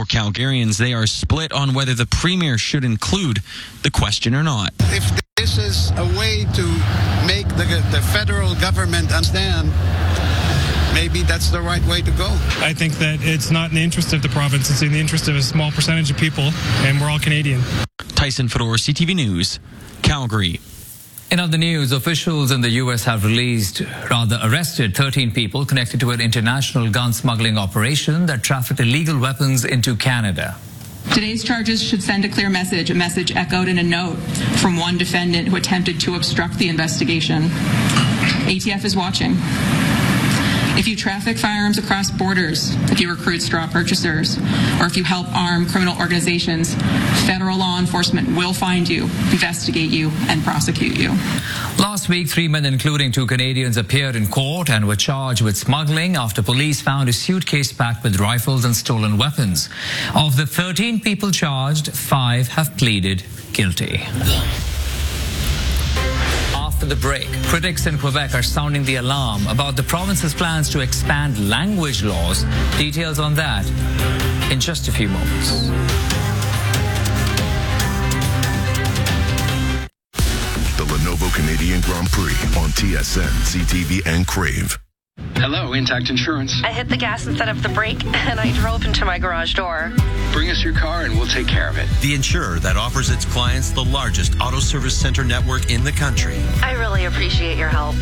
For Calgarians, they are split on whether the Premier should include the question or not. If this is a way to make the federal government understand, maybe that's the right way to go. I think that it's not in the interest of the province. It's in the interest of a small percentage of people, and we're all Canadian. Tyson Fedor, CTV News, Calgary. In other news, officials in the U.S. have arrested 13 people connected to an international gun smuggling operation that trafficked illegal weapons into Canada. Today's charges should send a clear message, a message echoed in a note from one defendant who attempted to obstruct the investigation. ATF is watching. If you traffic firearms across borders, if you recruit straw purchasers, or if you help arm criminal organizations, federal law enforcement will find you, investigate you, and prosecute you. Last week, 3 men, including 2 Canadians, appeared in court and were charged with smuggling after police found a suitcase packed with rifles and stolen weapons. Of the 13 people charged, 5 have pleaded guilty. After the break, critics in Quebec are sounding the alarm about the province's plans to expand language laws. Details on that in just a few moments. The Lenovo Canadian Grand Prix on TSN, CTV, and Crave. Hello, Intact Insurance. I hit the gas instead of the brake, and I drove into my garage door. Bring us your car, and we'll take care of it. The insurer that offers its clients the largest auto service center network in the country. I really appreciate your help.